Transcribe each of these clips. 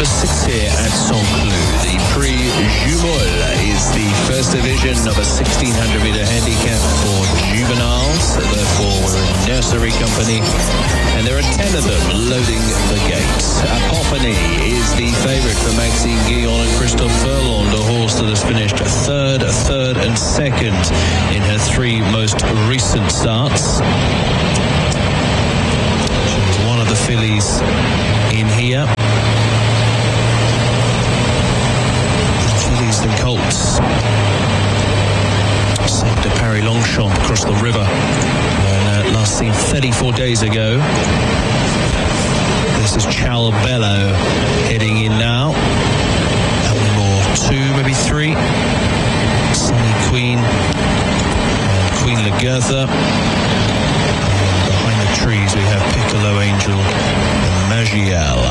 number 6 here at Saint-Cloud. The Prix Jumol is the first division of a 1600-meter handicap for juveniles. Therefore, we're a nursery company, and there are 10 of them loading the gates. Apophany is the favorite for Maxime Guillon and Christophe Furlong, the horse that has finished third, and second in her 3 most recent starts. She's one of the fillies in here. Fillies and colts. Saved to Paris Longchamp across the river when last seen 34 days ago. This is Ciao Bello heading in now. How many more? 2, maybe 3. Sunny Queen and Queen Lagertha. Behind the trees we have Piccolo Angel and Magial.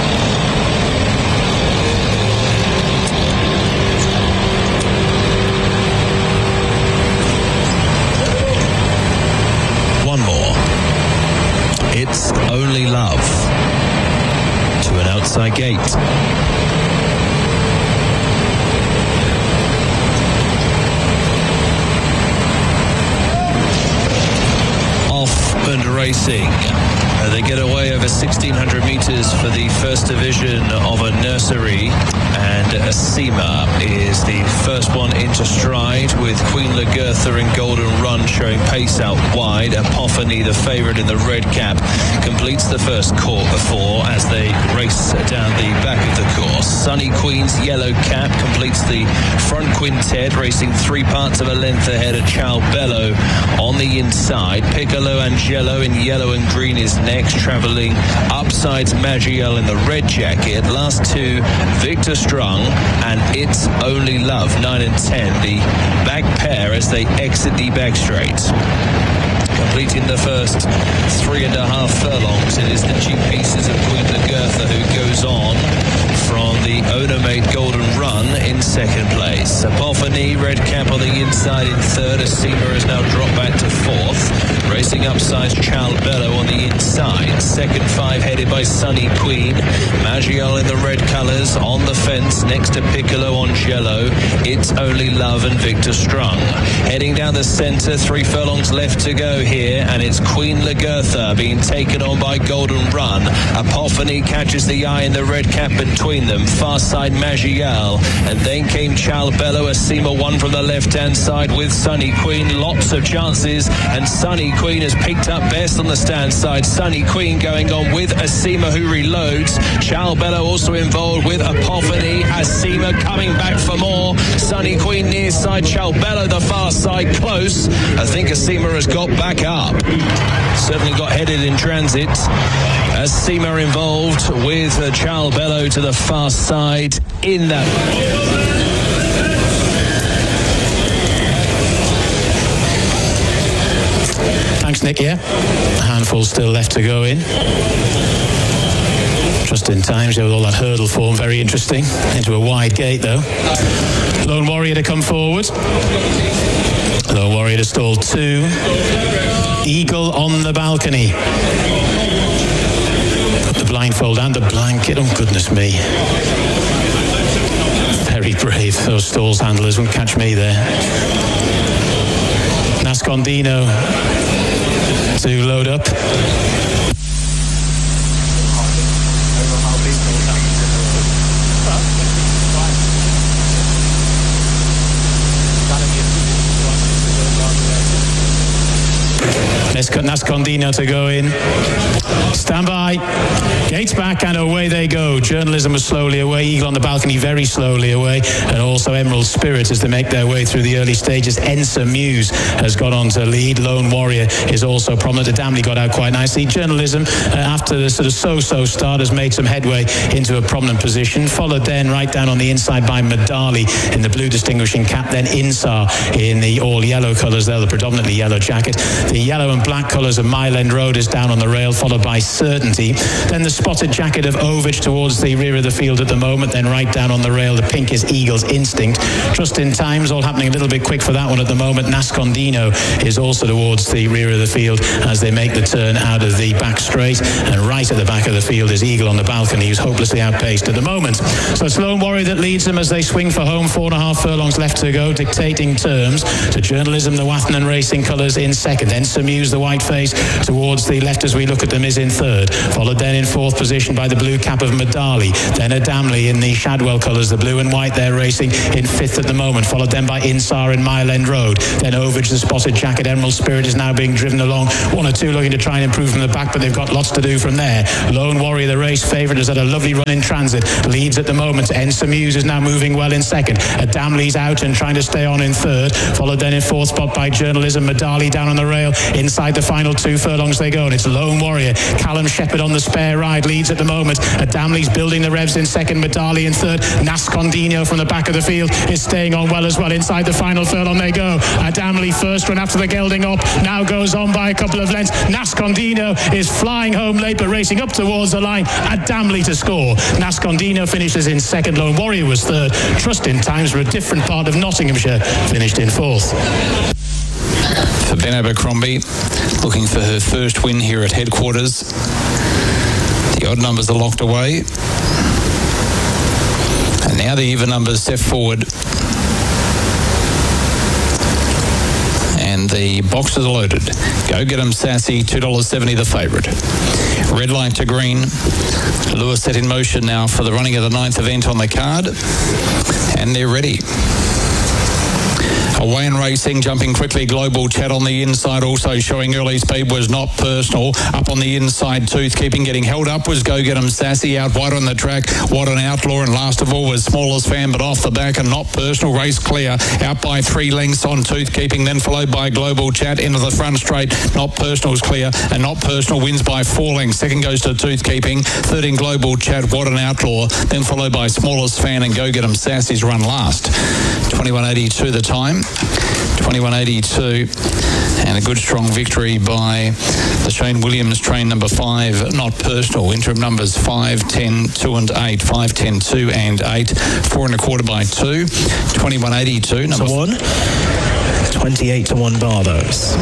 One more. It's Only Love to an outside gate. And racing. They get away over 1,600 meters for the first division of a nursery, and Asima is the first one into stride with Queen Lagertha and Golden Run showing pace out wide. Apophany, the favorite in the red cap, completes the first quarter 4 as they race down the back of the course. Sunny Queen's yellow cap completes the front quintet, racing 3 parts of a length ahead of Ciao Bello on the inside. Piccolo Angelo in yellow and green is next, travelling upsides Magiel in the red jacket. Last 2, Victor Strong and It's Only Love, 9 and 10, the back pair as they exit the back straight. Completing the first 3.5 furlongs, it is the cheap pieces of Queen Lagertha who goes on from the owner-made Golden Run in second place. Apophany, red cap on the inside in third. Asima has now dropped back to 4th. Racing upsides Ciao Bello on the inside. Second 5 headed by Sunny Queen. Magial in the red colours on the fence next to Piccolo Angelo. It's Only Love and Victor Strong. Heading down the centre, 3 furlongs left to go here, and it's Queen Lagertha being taken on by Golden Run. Apophany catches the eye in the red cap between them. Far side Magial, and then came Ciao Bello. Asima won from the left-hand side with Sunny Queen. Lots of chances, and Sunny Queen has picked up best on the stand side. Sunny Queen going on with Asima, who reloads. Ciao Bello also involved with Apophany. Asima coming back for more. Sunny Queen near side, Ciao Bello the far side close. I think Asima has got back up. Certainly got headed in transit. Asima involved with Ciao Bello to the far side in that. Thanks, Nick. Yeah, a handful still left to go in. Just in time, showed all that hurdle form, very interesting. Into a wide gate though. Lone Warrior to come forward. Lone Warrior to stall 2. Eagle on the balcony. Put the blindfold and the blanket. Oh goodness me. Very brave, those stalls handlers. Won't catch me there. Nascondino to load up. Nascondino to go in. Stand by. Gates back and away they go. Journalism was slowly away. Eagle on the balcony very slowly away. And also Emerald Spirit as they make their way through the early stages. Ensa Muse has got on to lead. Lone Warrior is also prominent. Damley got out quite nicely. Journalism, after the sort of so-so start, has made some headway into a prominent position. Followed then right down on the inside by Madali in the blue distinguishing cap. Then Insar in the all-yellow colours there, the predominantly yellow jacket. The yellow and black black colours of Mile End Road is down on the rail, followed by Certainty. Then the spotted jacket of Ovage towards the rear of the field at the moment. Then right down on the rail, the pink is Eagle's Instinct. Trust in Times, all happening a little bit quick for that one at the moment. Nascondino is also towards the rear of the field as they make the turn out of the back straight. And right at the back of the field is Eagle on the balcony, who's hopelessly outpaced at the moment. So it's Lone Warrior that leads them as they swing for home. 4.5 furlongs left to go, dictating terms to Journalism, the Wathnan Racing colours in second. Then Samuse, the white face, towards the left as we look at them, is in third. Followed then in fourth position by the blue cap of Madali. Then Adamley in the Shadwell colours, the blue and white there, racing in fifth at the moment. Followed then by Insar in Mile End Road. Then Ovage, the spotted jacket, Emerald Spirit is now being driven along. 1 or 2 looking to try and improve from the back, but they've got lots to do from there. Lone Warrior, the race favourite, has had a lovely run in transit. Leads at the moment. Ensa Muse is now moving well in second. Adamley's out and trying to stay on in third. Followed then in fourth spot by Journalism. Madali down on the rail. Inside the final 2 furlongs they go, and it's Lone Warrior. Callum Shepherd on the spare ride leads at the moment. Adamley's building the revs in second. Madali in third. Nascondino from the back of the field is staying on well as well. Inside the final furlong they go. Adamley first run after the gelding up. Now goes on by a couple of lengths. Nascondino is flying home late but racing up towards the line. Adamley to score. Nascondino finishes in second. Lone Warrior was third. Trust in Times for a different part of Nottinghamshire finished in fourth. For Ben Abercrombie, looking for her first win here at headquarters. The odd numbers are locked away. And now the even numbers step forward. And the boxes are loaded. Go Get 'em Sassy, $2.70 the favourite. Red light to green. Lewis set in motion now for the running of the 9th event on the card. And they're ready. Away and racing, jumping quickly. Global Chat on the inside, also showing early speed, was Not Personal. Up on the inside, Tooth Keeping, getting held up was Go Get 'em Sassy. Out wide on the track, What an Outlaw, and last of all was Smallest Fan, but off the back and Not Personal. Race clear, out by 3 lengths on Tooth Keeping, then followed by Global Chat into the front straight. Not Personal's clear, and Not Personal wins by 4 lengths. Second goes to Tooth Keeping, third in Global Chat, What an Outlaw, then followed by Smallest Fan and Go Get 'em Sassy's run last. 21.82 the time. 21.82, and a good strong victory by the Shane Williams train number 5, Not Personal. Interim numbers 5, 10, 2 and 8. 5, 10, 2 and 8. 4 1/4 by 2. 21.82. Number 1. 28 to 1 Barbados.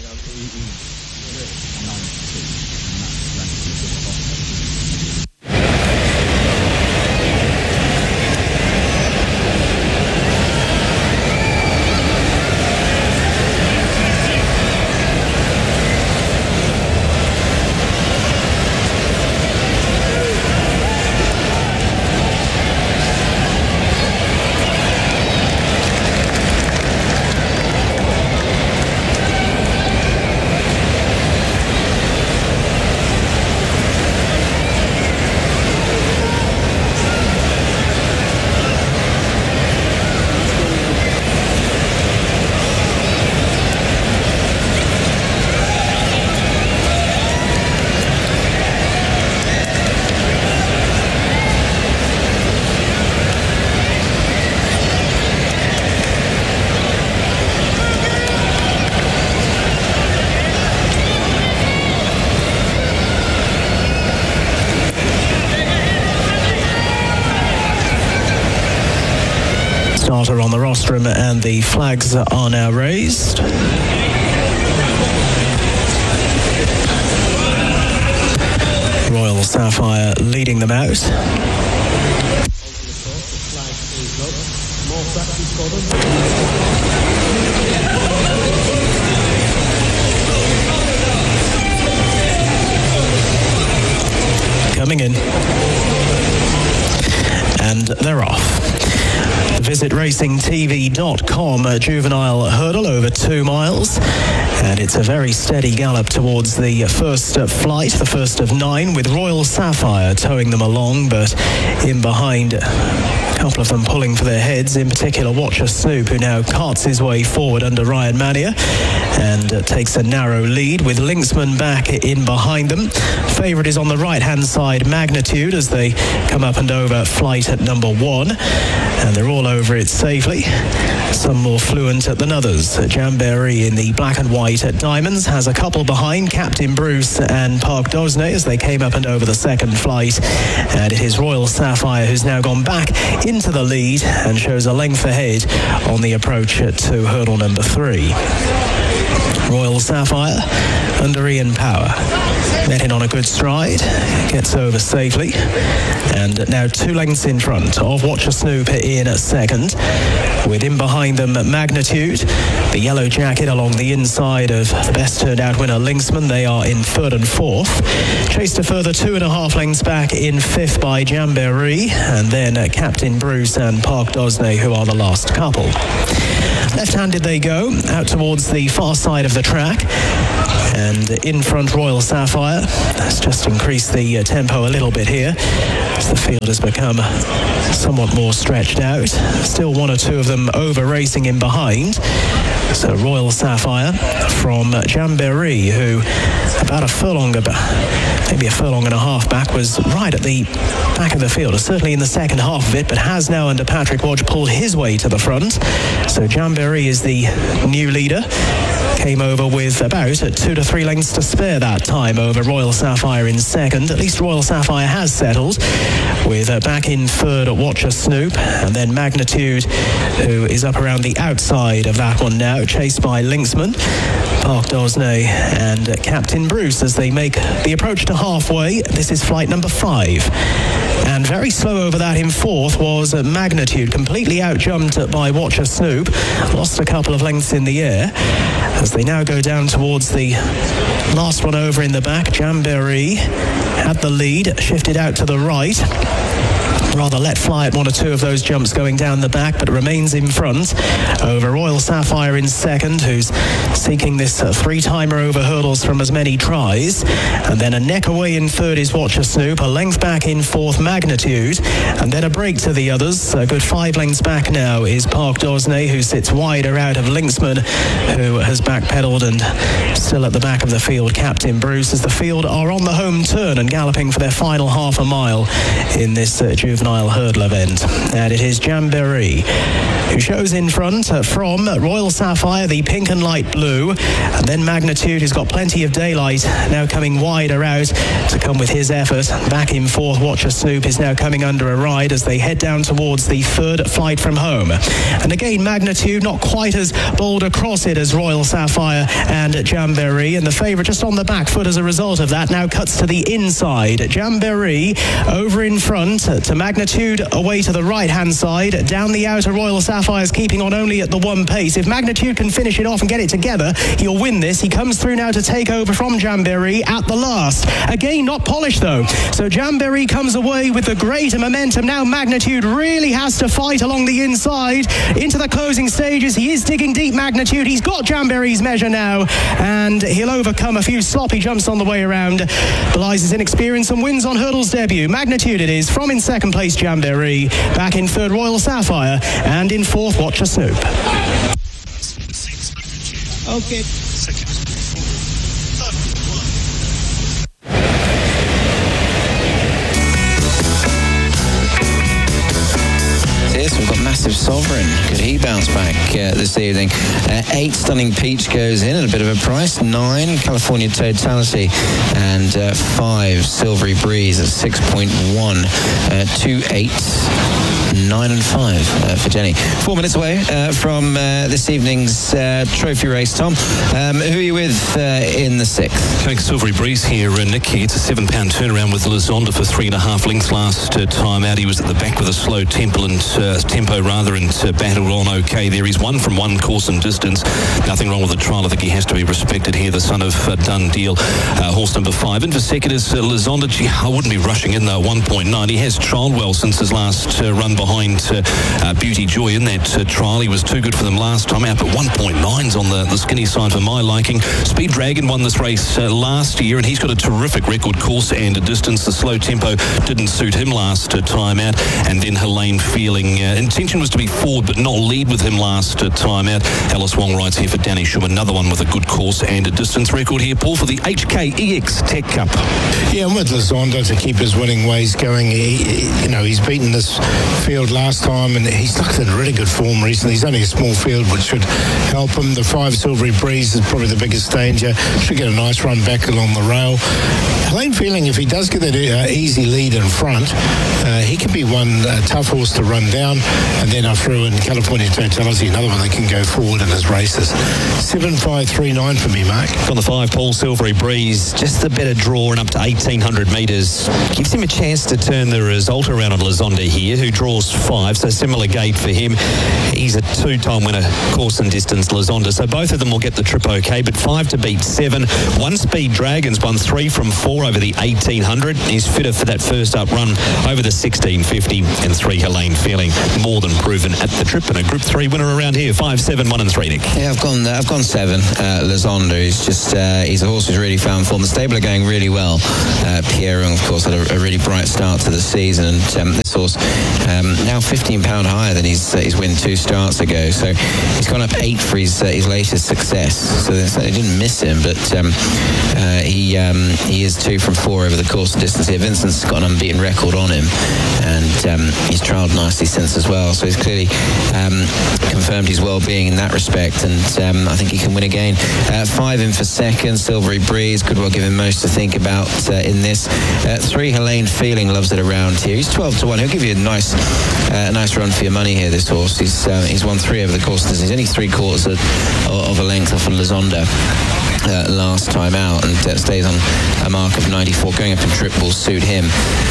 Starter on the rostrum and the flags are now raised. Royal Sapphire leading them out. Coming in. And they're off. Visit racingtv.com. A juvenile hurdle over 2 miles, and it's a very steady gallop towards the first flight, the first of 9, with Royal Sapphire towing them along, but in behind, a couple of them pulling for their heads. In particular, Watcher Snoop, who now carts his way forward under Ryan Mania and takes a narrow lead, with Linksman back in behind them. Favourite is on the right-hand side, Magnitude, as they come up and over flight at number 1, and they're all over it safely. Some more fluent than others. Jamboree in the black and white at Diamonds has a couple behind, Captain Bruce and Park Dosney, as they came up and over the second flight. And it is Royal Sapphire who's now gone back into the lead and shows a length ahead on the approach to hurdle number 3. Royal Sapphire under Ian Power. Met in on a good stride, gets over safely, and now 2 lengths in front of Watcher Snoop in second. With in behind them Magnitude, the yellow jacket along the inside of the best turned out winner Linksman. They are in third and fourth. Chased a further 2.5 lengths back in fifth by Jamboree, and then Captain Bruce and Park Dosney, who are the last couple. Left-handed they go, out towards the far side of the track. And in front, Royal Sapphire has just increased the tempo a little bit here as the field has become somewhat more stretched out. Still 1 or 2 of them over racing in behind. So Royal Sapphire from Jamboree, who about a furlong, maybe a furlong and a half back, was right at the back of the field, or certainly in the second half of it, but has now under Patrick Watch pulled his way to the front. So Jamboree is the new leader. Came over with about 2 to 3 lengths to spare that time over Royal Sapphire in second. At least Royal Sapphire has settled, with back in third at Watcher Snoop, and then Magnitude, who is up around the outside of that one now, chased by Linksman, Park Dosney and Captain Bruce as they make the approach to halfway. This is flight number 5. And very slow over that in fourth was Magnitude, completely out-jumped by Watcher Snoop, lost a couple of lengths in the air. As they now go down towards the last one over in the back, Jamboree had the lead, shifted out to the right. Rather let fly at 1 or 2 of those jumps going down the back, but remains in front over Royal Sapphire in second, who's seeking this 3-timer over hurdles from as many tries. And then a neck away in third is Watcher Snoop, a length back in fourth Magnitude, and then a break to the others. A good 5 lengths back now is Park Dosney, who sits wider out of Linksman, who has backpedaled, and still at the back of the field Captain Bruce, as the field are on the home turn and galloping for their final half a mile in this juvenile hurdle event. And it is Jamboree who shows in front from Royal Sapphire, the pink and light blue, and then Magnitude, who's got plenty of daylight, now coming wider out to come with his effort. Back in fourth, Watcher Snoop is now coming under a ride as they head down towards the third flight from home. And again, Magnitude not quite as bold across it as Royal Sapphire and Jamboree, and the favourite just on the back foot as a result of that now cuts to the inside. Jamboree over in front to Magnitude away to the right hand side. Down the outer, Royal Sapphire's keeping on only at the 1 pace. If Magnitude can finish it off and get it together, he'll win this. He comes through now to take over from Jamboree at the last. Again, not polished though. So Jamboree comes away with the greater momentum. Now Magnitude really has to fight along the inside into the closing stages. He is digging deep, Magnitude. He's got Jamboree's measure now, and he'll overcome a few sloppy jumps on the way around. Belies his inexperience and wins on hurdles debut. Magnitude it is, from in second place Jamboree, back in third Royal Sapphire, and in fourth Watcher Snoop. Okay. We've got Massive Sovereign. Could he bounce back this evening? 8 Stunning Peach goes in at a bit of a price. 9 California Totality, and 5 Silvery Breeze at 6.1. 2 8. 9 and 5 for Jenny. 4 minutes away from this evening's trophy race. Tom, who are you with in the 6th? Going Silvery Breeze here, Nick. He gets a £7 turnaround with Lazonda for 3.5 lengths last time out. He was at the back with a slow tempo and battled on okay there. He's 1 from 1 course and distance. Nothing wrong with the trial. I think he has to be respected here. The son of Done Deal. Horse number 5. And for second is Lazonda. Gee, I wouldn't be rushing in though. 1.9. He has trialled well since his last run behind Beauty Joy in that trial. He was too good for them last time out, but 1.9's on the skinny side for my liking. Speed Dragon won this race last year, and he's got a terrific record course and a distance. The slow tempo didn't suit him last time out. And then Helene Feeling. Intention was to be forward, but not lead with him last time out. Alice Wong rides here for Danny Shum, another one with a good course and a distance record here, Paul, for the HKEX Tech Cup. Yeah, and with Lazonda to keep his winning ways going, he's beaten this field last time, and he's looked in really good form recently. He's only a small field, which should help him. The 5 Silvery Breeze is probably the biggest danger. Should get a nice run back along the rail. Helene Feeling, if he does get that easy lead in front, he can be one tough horse to run down. And then I threw in California Totality, another one that can go forward in his races. 7-5-3-9 for me, Mark. On the 5, Paul Silvery Breeze, just a better draw and up to 1,800 metres. Gives him a chance to turn the result around on Lazonda here, who draws 5, so similar gate for him. He's a 2-time winner, course and distance, Lazonda, so both of them will get the trip okay, but 5 to beat 7. 1 Speed Dragons won 3 from 4 over the 1,800. He's fitter for that first up run over the 1,650, and 3 Helene Feeling, more than proven at the trip, and a Group 3 winner around here. 5, 7, 1 and 3, Nick. Yeah, I've gone 7. Lazonda is just he's a horse who's really found form. The stable are going really well. Pierre, of course, had a really bright start to the season, and this horse now £15 higher than his win 2 starts ago. So he's gone up 8 for his latest success. So they didn't miss him, but he is 2 from 4 over the course and distance here. Vincent's got an unbeaten record on him, and he's trialled nicely since as well. So he's clearly confirmed his well-being in that respect, and I think he can win again. 5 in for second, Silvery Breeze, could well give him most to think about in this. 3 Helene Feeling loves it around here. He's 12 to 1. He'll give you a nice run for your money here, this horse. He's won 3 over the course. He's only 3/4 of a length off on Lazonda last time out, and stays on a mark of 94. Going up in trip will suit him.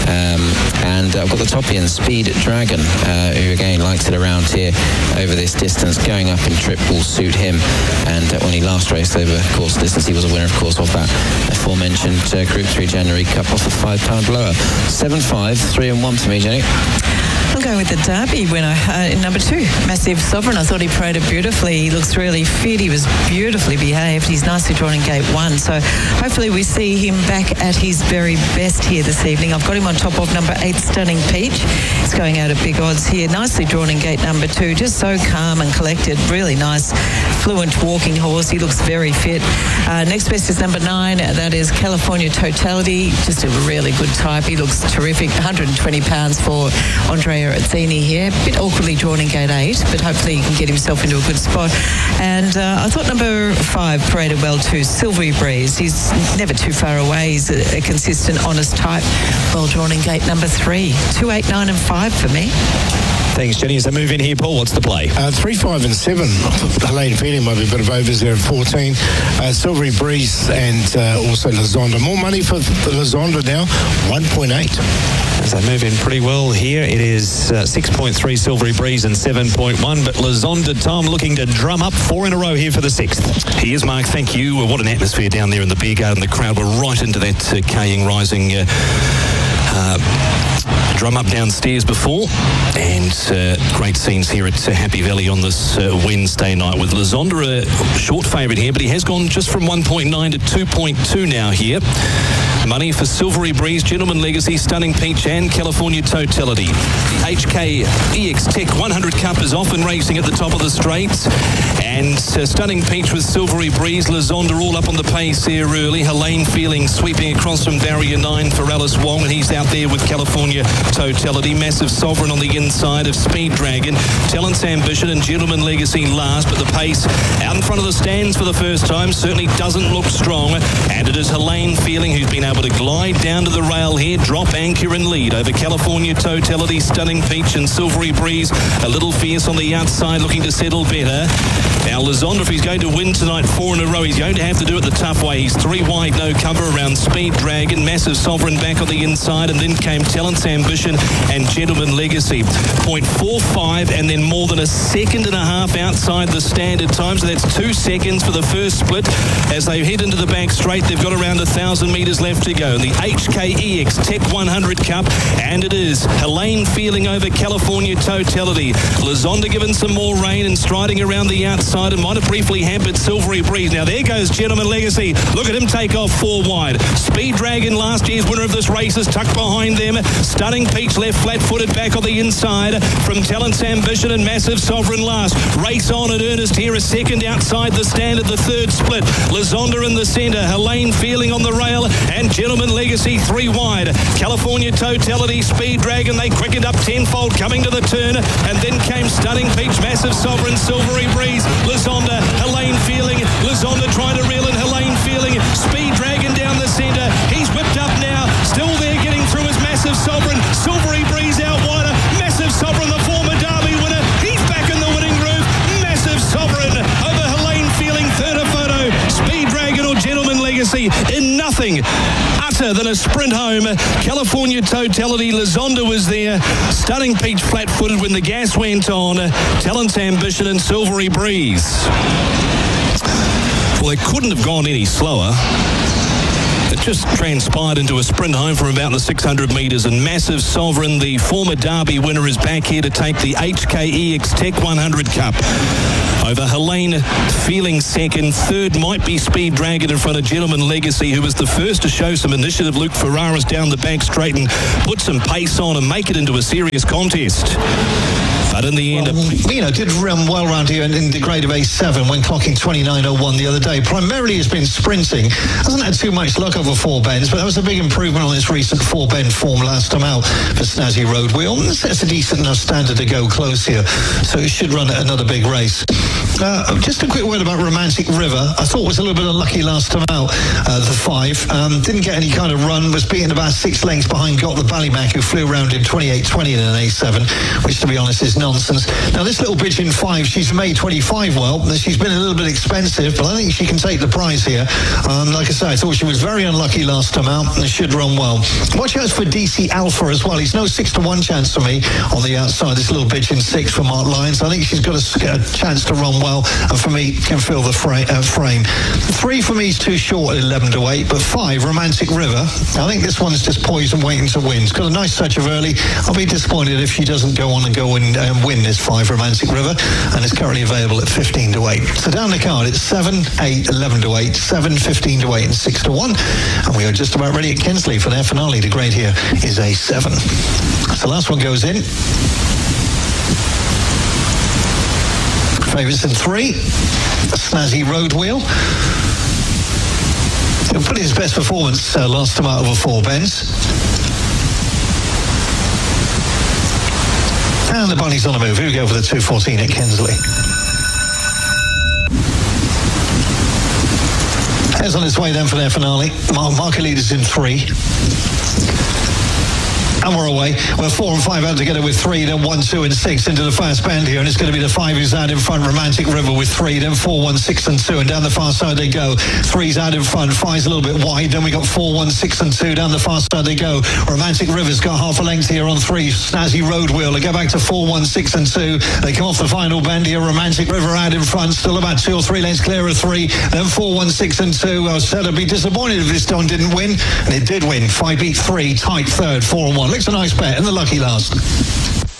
And I've got the top end, Speed Dragon, who again likes it around here over this distance. Going up in trip will suit him. And when he last raced over course distance, he was a winner, of course, of that aforementioned Group 3 January Cup off a £5 blower. 7-5, 3 and 1 for me, Jenny. I'm going with the Derby winner in number 2, Massive Sovereign. I thought he paraded beautifully. He looks really fit. He was beautifully behaved. He's nicely drawn in gate 1. So hopefully we see him back at his very best here this evening. I've got him on top of number 8, Stunning Peach. He's going out at big odds here. Nicely drawn in gate number 2. Just so calm and collected. Really nice, fluent walking horse. He looks very fit. Next best is number 9. That is California Totality. Just a really good type. He looks terrific. £120 for Andrea Azzini here. A bit awkwardly drawn in gate 8, but hopefully he can get himself into a good spot. And I thought number 5 paraded well too, Silvery Breeze. He's never too far away. He's a consistent, honest type. Well drawn in gate number 3. 2, 8, 9 and 5 for me. Thanks, Jenny. As I move in here, Paul, what's the play? 3, 5 and 7. Helene Feeling might be a bit of overs there at 14. Silvery Breeze and also Lazonda. More money for Lazonda now, 1.8. As I move in pretty well here, it is 6.3 Silvery Breeze and 7.1, but Lazonda, Tom, looking to drum up 4 in a row here for the 6th. He is, Mark. Thank you. What an atmosphere down there in the beer garden. The crowd were right into that Kaying Rising drum up downstairs before, and great scenes here at Happy Valley on this Wednesday night with Lazonda a short favourite here, but he has gone just from 1.9 to 2.2 now here. Money for Silvery Breeze, Gentleman Legacy, Stunning Peach and California Totality. The HK EX Tech 100 Cup is off and racing at the top of the straights, and Stunning Peach with Silvery Breeze, Lazonda all up on the pace here early. Helene Feeling sweeping across from barrier 9 for Alice Wong, and he's out there with California Totality. Massive Sovereign on the inside of Speed Dragon, Talent's Ambition and Gentleman Legacy last, but the pace out in front of the stands for the first time certainly doesn't look strong, and it is Helene Feeling who's been able to glide down to the rail here, drop anchor and lead over California Totality, Stunning Peach and Silvery Breeze. A little fierce on the outside, looking to settle better. Now Lazonda, if he's going to win tonight 4 in a row, he's going to have to do it the tough way. He's 3 wide, no cover around Speed Dragon, Massive Sovereign back on the inside, and then came Talent's Ambition and Gentleman Legacy. 0.45 and then more than a second and a half outside the standard time, so that's 2 seconds for the first split. As they head into the back straight, they've got around 1,000 metres left to go. The HKEX Tech 100 Cup, and it is Helene Feeling over California Totality. Lazonda given some more rain and striding around the outside. outside and might have briefly hampered Silvery Breeze. Now there goes Gentleman Legacy. Look at him take off 4 wide. Speed Dragon, last year's winner of this race, is tucked behind them. Stunning Peach left flat-footed back on the inside from Talent's Ambition and Massive Sovereign last. Race on in earnest here, a second outside the stand at the third split. Lazonda in the centre, Helene Feeling on the rail, and Gentleman Legacy 3 wide. California Totality, Speed Dragon, they quickened up tenfold coming to the turn, and then came Stunning Peach, Massive Sovereign, Silvery Breeze, Lazonda, Helene Feeling, Lazonda trying to reel in Helene Feeling, Speed Dragon down the centre, he's whipped up now, still there getting through his Massive Sovereign, Silvery Breeze out wider, Massive Sovereign, the former Derby winner, he's back in the winning groove, Massive Sovereign over Helene Feeling, third a photo, Speed Dragon or Gentleman Legacy in nothing utter than a sprint home. California Totality, Lazonda was there, Stunning Peach flat-footed when the gas went on, Talent's Ambition and Silvery Breeze. Well, it couldn't have gone any slower. It just transpired into a sprint home from about the 600 metres, and Massive Sovereign, the former Derby winner, is back here to take the HKEX Tech 100 Cup. Over Helene Feeling second. Third might be Speed Dragon in front of Gentleman Legacy, who was the first to show some initiative. Luke Ferraris down the back straight and put some pace on and make it into a serious contest. But in the end... did run well round here in the grade of A7 when clocking 29.01 the other day. Primarily has been sprinting. Hasn't had too much luck over 4 bends, but that was a big improvement on its recent 4-bend form last time out for Snazzy Road Wheel. That's a decent enough standard to go close here, so it should run another big race. Just a quick word about Romantic River. I thought it was a little bit unlucky last time out, the 5. Didn't get any kind of run, was beaten about 6 lengths behind Got the Ballymac, who flew around in 28.20 in an A7, which to be honest is nonsense. Now this little bitch in 5, she's made 25 well. She's been a little bit expensive, but I think she can take the prize here. Like I say, I thought she was very unlucky last time out and should run well. Watch out for DC Alpha as well. He's no 6-1 chance for me on the outside. This little bitch in 6 for Mark Lyons. I think she's got a chance to run well, and for me can fill the frame. 3 for me is too short at 11-8, but 5 Romantic River, I think this one's just poised and waiting to win. It's got a nice touch of early. I'll be disappointed if she doesn't go on and win this 5 Romantic River, and it's currently available at 15-8. So down the card it's 7, 8, 11-8, 7, 15-8 and 6-1, and we are just about ready at Kensley for their finale. The grade here is A7. So the last one goes in. Favourites in 3, Snazzy Road Wheel. He'll put in his best performance last time out over 4 bends. And the bunny's on the move. Here we go for the 2:14 at Kensley. Here's on its way then for their finale. Market leaders in 3. And we're away. We're 4 and 5 out together with 3, then 1, 2 and 6 into the first band here, and it's going to be the 5 who's out in front, Romantic River with 3, then 4, 1, 6 and 2, and down the far side they go. 3's out in front, 5's a little bit wide, then we got 4, 1, 6 and 2, down the far side they go. Romantic River's got half a length here on 3, Snazzy Road Wheel. They go back to 4, 1, 6 and 2. They come off the final bend here, Romantic River out in front, still about 2 or 3 lengths clear of 3, then 4, 1, 6 and 2. I said I'd be disappointed if this one didn't win, and it did win. 5 beat 3, tight third, 4 and 1. Looks a nice bet, and the lucky last.